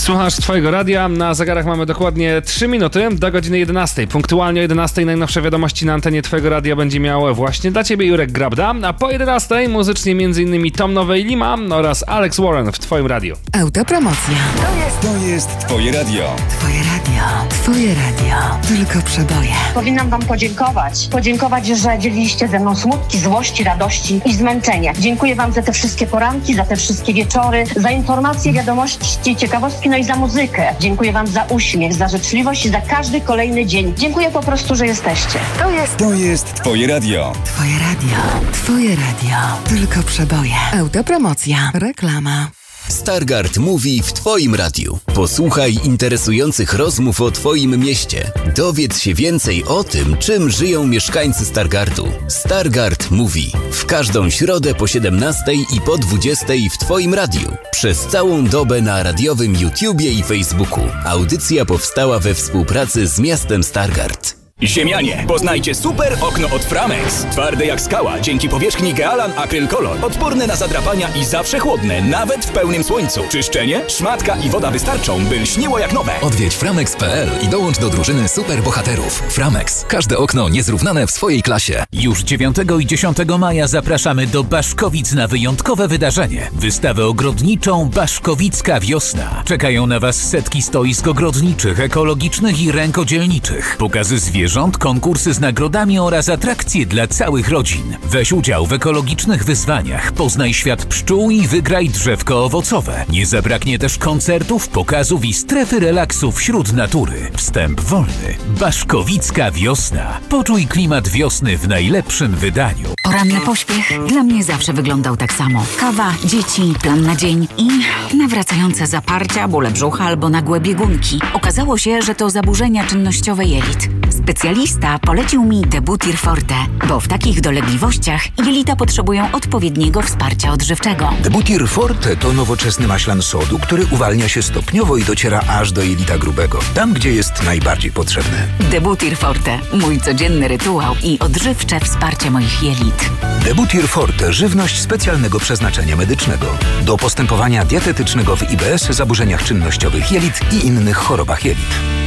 Słuchasz Twojego radia, na zegarach mamy dokładnie 3 minuty do godziny 11. Punktualnie o 11 najnowsze wiadomości na antenie Twojego radia będzie miał właśnie dla Ciebie Jurek Grabda, a po 11 muzycznie m.in. Tom Nowe i Lima oraz Alex Warren w Twoim radiu. Autopromocja. To jest Twoje radio. Twoje radio. Twoje radio. Tylko przeboje. Powinnam wam podziękować, że dzieliliście ze mną smutki, złości, radości i zmęczenie. Dziękuję wam za te wszystkie poranki, za te wszystkie wieczory, za informacje, wiadomości, ciekawostki, no i za muzykę. Dziękuję wam za uśmiech, za życzliwość i za każdy kolejny dzień. Dziękuję po prostu, że jesteście. To jest Twoje radio. Twoje radio. Twoje radio. Tylko przeboje. Autopromocja. Reklama. Stargard mówi w Twoim radiu. Posłuchaj interesujących rozmów o Twoim mieście. Dowiedz się więcej o tym, czym żyją mieszkańcy Stargardu. Stargard mówi w każdą środę po 17 i po 20 w Twoim radiu. Przez całą dobę na radiowym YouTubie i Facebooku. Audycja powstała we współpracy z miastem Stargard. Ziemianie, poznajcie super okno od Framex. Twarde jak skała, dzięki powierzchni Gealan Acryl Color. Odporne na zadrapania i zawsze chłodne, nawet w pełnym słońcu. Czyszczenie, szmatka i woda wystarczą, by lśniło jak nowe. Odwiedź framex.pl i dołącz do drużyny superbohaterów. Framex. Każde okno niezrównane w swojej klasie. Już 9 i 10 maja zapraszamy do Baszkowic na wyjątkowe wydarzenie. Wystawę ogrodniczą Baszkowicka Wiosna. Czekają na Was setki stoisk ogrodniczych, ekologicznych i rękodzielniczych. Pokazy zwierząt, konkursy z nagrodami oraz atrakcje dla całych rodzin. Weź udział w ekologicznych wyzwaniach, poznaj świat pszczół i wygraj drzewko owocowe. Nie zabraknie też koncertów, pokazów i strefy relaksu wśród natury. Wstęp wolny. Baszkowicka Wiosna. Poczuj klimat wiosny w najlepszym wydaniu. Poranny pośpiech dla mnie zawsze wyglądał tak samo. Kawa, dzieci, plan na dzień i nawracające zaparcia, bóle brzucha albo nagłe biegunki. Okazało się, że to zaburzenia czynnościowe jelit. Specjalista polecił mi Debutir Forte, bo w takich dolegliwościach jelita potrzebują odpowiedniego wsparcia odżywczego. Debutir Forte to nowoczesny maślan sodu, który uwalnia się stopniowo i dociera aż do jelita grubego, tam gdzie jest najbardziej potrzebny. Debutir Forte, mój codzienny rytuał i odżywcze wsparcie moich jelit. Debutir Forte, żywność specjalnego przeznaczenia medycznego. Do postępowania dietetycznego w IBS, zaburzeniach czynnościowych jelit i innych chorobach jelit.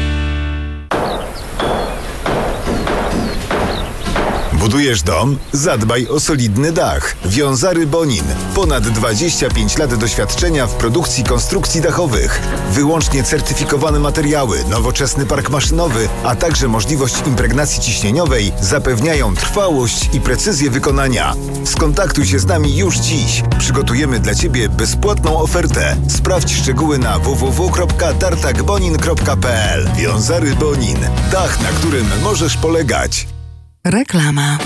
Budujesz dom? Zadbaj o solidny dach. Wiązary Bonin. Ponad 25 lat doświadczenia w produkcji konstrukcji dachowych. Wyłącznie certyfikowane materiały, nowoczesny park maszynowy, a także możliwość impregnacji ciśnieniowej zapewniają trwałość i precyzję wykonania. Skontaktuj się z nami już dziś. Przygotujemy dla Ciebie bezpłatną ofertę. Sprawdź szczegóły na www.tartakbonin.pl. Wiązary Bonin. Dach, na którym możesz polegać. Reklama.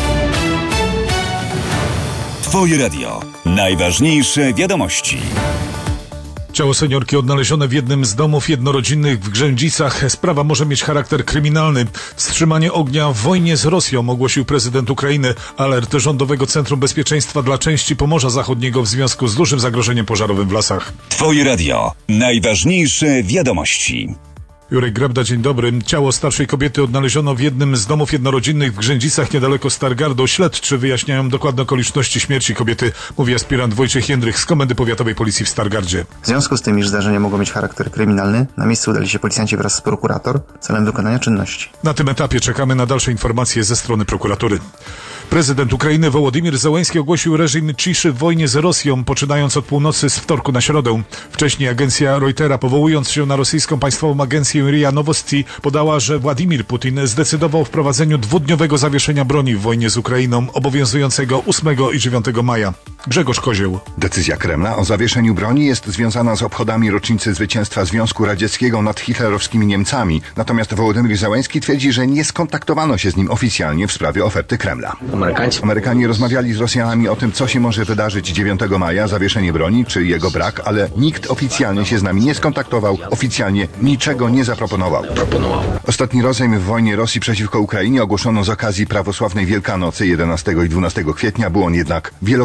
Twoje radio. Najważniejsze wiadomości. Ciało seniorki odnalezione w jednym z domów jednorodzinnych w Grzędzicach. Sprawa może mieć charakter kryminalny. Wstrzymanie ognia w wojnie z Rosją, ogłosił prezydent Ukrainy. Alert Rządowego Centrum Bezpieczeństwa dla części Pomorza Zachodniego w związku z dużym zagrożeniem pożarowym w lasach. Twoje radio. Najważniejsze wiadomości. Jurek Grabda, dzień dobry. Ciało starszej kobiety odnaleziono w jednym z domów jednorodzinnych w Grzędzicach niedaleko Stargardu. Śledczy wyjaśniają dokładne okoliczności śmierci kobiety, mówi aspirant Wojciech Jędrych z Komendy Powiatowej Policji w Stargardzie. W związku z tym, iż zdarzenie mogło mieć charakter kryminalny, na miejsce udali się policjanci wraz z prokurator celem wykonania czynności. Na tym etapie czekamy na dalsze informacje ze strony prokuratury. Prezydent Ukrainy Wołodymyr Zełenski ogłosił reżim ciszy w wojnie z Rosją, poczynając od północy z wtorku na środę. Wcześniej agencja Reutera, powołując się na rosyjską państwową agencję RIA Novosti, podała, że Władimir Putin zdecydował o wprowadzeniu dwudniowego zawieszenia broni w wojnie z Ukrainą, obowiązującego 8 i 9 maja. Grzegorz Kozieł. Decyzja Kremla o zawieszeniu broni jest związana z obchodami rocznicy zwycięstwa Związku Radzieckiego nad hitlerowskimi Niemcami. Natomiast Wołodymyr Zełenski twierdzi, że nie skontaktowano się z nim oficjalnie w sprawie oferty Kremla. Amerykanie rozmawiali z Rosjanami o tym, co się może wydarzyć 9 maja, zawieszenie broni czy jego brak, ale nikt oficjalnie się z nami nie skontaktował, oficjalnie niczego nie zaproponował. Ostatni rozejm w wojnie Rosji przeciwko Ukrainie ogłoszono z okazji prawosławnej Wielkanocy 11 i 12 kwietnia. Był on jednak wielokrotnie łamany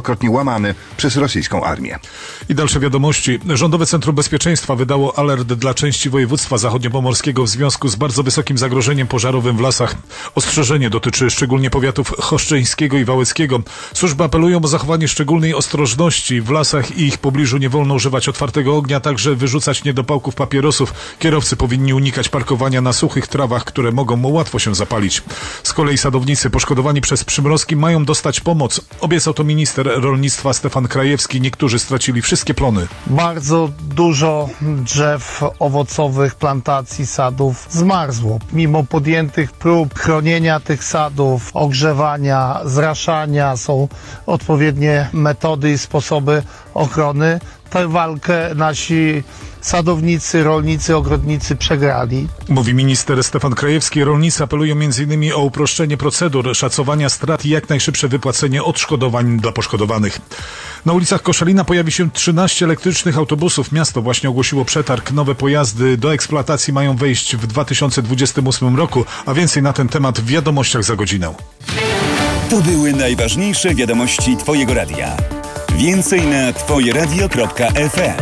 złamany przez rosyjską armię. I dalsze wiadomości. Rządowe Centrum Bezpieczeństwa wydało alert dla części województwa zachodniopomorskiego w związku z bardzo wysokim zagrożeniem pożarowym w lasach. Ostrzeżenie dotyczy szczególnie powiatów choszczyńskiego i wałeckiego. Służby apelują o zachowanie szczególnej ostrożności. W lasach i ich pobliżu nie wolno używać otwartego ognia, także wyrzucać niedopałków papierosów. Kierowcy powinni unikać parkowania na suchych trawach, które mogą łatwo się zapalić. Z kolei sadownicy poszkodowani przez przymrozki mają dostać pomoc. Obiecał to minister rolnictwa Stefan Krajewski. Niektórzy stracili wszystkie plony. Bardzo dużo drzew owocowych, plantacji, sadów zmarzło. Mimo podjętych prób chronienia tych sadów, ogrzewania, zraszania, są odpowiednie metody i sposoby ochrony. Tę walkę nasi sadownicy, rolnicy, ogrodnicy przegrali. Mówi minister Stefan Krajewski. Rolnicy apelują m.in. o uproszczenie procedur, szacowania strat i jak najszybsze wypłacenie odszkodowań dla poszkodowanych. Na ulicach Koszalina pojawi się 13 elektrycznych autobusów. Miasto właśnie ogłosiło przetarg. Nowe pojazdy do eksploatacji mają wejść w 2028 roku, a więcej na ten temat w wiadomościach za godzinę. To były najważniejsze wiadomości Twojego radia. Więcej na twojeradio.fm.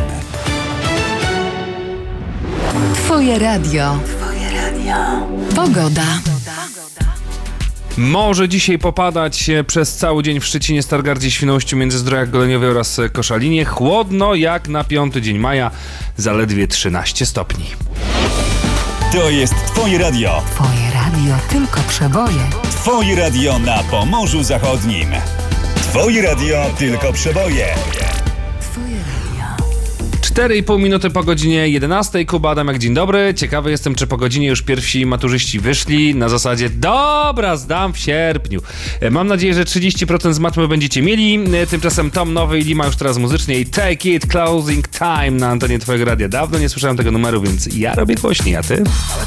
Twoje radio. Twoje radio. Pogoda. Może dzisiaj popadać przez cały dzień w Szczecinie, Stargardzie, Świnoujściu, Międzyzdrojach, Goleniowej oraz Koszalinie. Chłodno jak na 5 dzień maja, zaledwie 13 stopni. To jest Twoje radio. Twoje radio, tylko przeboje. Twoje radio na Pomorzu Zachodnim. Twoje radio, tylko przeboje. 4,5 minuty po godzinie 11. Kuba Adamek, dzień dobry. Ciekawy jestem, czy po godzinie już pierwsi maturzyści wyszli na zasadzie dobra, zdam w sierpniu. Mam nadzieję, że 30% z matmy będziecie mieli. Tymczasem Tom Nowy i Lima już teraz muzycznie i Take It Closing Time na antenie Twojego radia. Dawno nie słyszałem tego numeru, więc ja robię głośniej, a ty?